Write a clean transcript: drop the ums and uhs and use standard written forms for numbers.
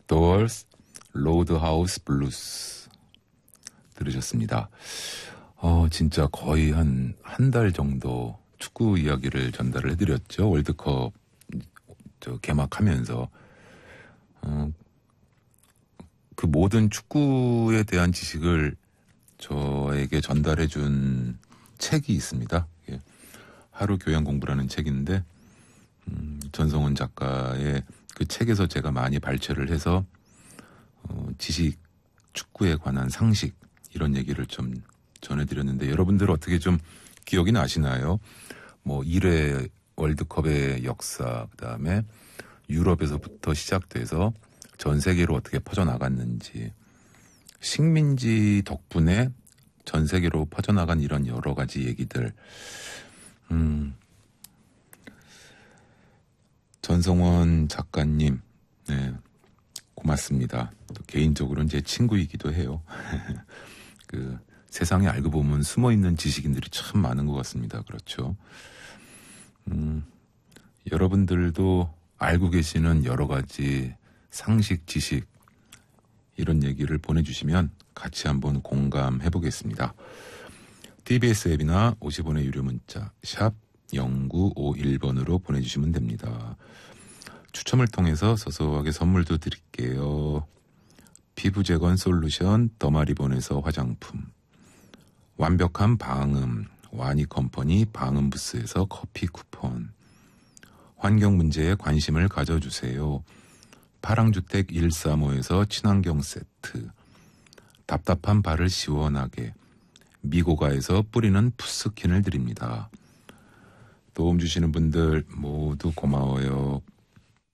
Doors, 로드하우스 블루스 들으셨습니다. 진짜 거의 한 달 정도 축구 이야기를 전달을 해드렸죠. 월드컵 개막하면서. 그 모든 축구에 대한 지식을 저에게 전달해준 책이 있습니다. 하루 교양 공부라는 책인데, 전성훈 작가의 그 책에서 제가 많이 발췌를 해서 지식, 축구에 관한 상식 이런 얘기를 좀 전해드렸는데 여러분들 어떻게 좀 기억이 나시나요? 뭐 1회 월드컵의 역사, 그다음에 유럽에서부터 시작돼서 전 세계로 어떻게 퍼져나갔는지, 식민지 덕분에 전 세계로 퍼져나간 이런 여러 가지 얘기들. 전성원 작가님, 네, 고맙습니다. 또 개인적으로는 제 친구이기도 해요. 그 세상에 알고 보면 숨어있는 지식인들이 참 많은 것 같습니다. 그렇죠. 여러분들도 알고 계시는 여러 가지 상식, 지식 이런 얘기를 보내주시면 같이 한번 공감해 보겠습니다. TBS 앱이나 50원의 유료 문자 샵 0951번으로 보내주시면 됩니다. 추첨을 통해서 소소하게 선물도 드릴게요. 피부재건 솔루션 더마리본에서 화장품, 완벽한 방음 와니컴퍼니 방음부스에서 커피 쿠폰, 환경 문제에 관심을 가져주세요. 파랑주택 135에서 친환경 세트, 답답한 발을 시원하게 미고가에서 뿌리는 푸스킨을 드립니다. 도움 주시는 분들 모두 고마워요.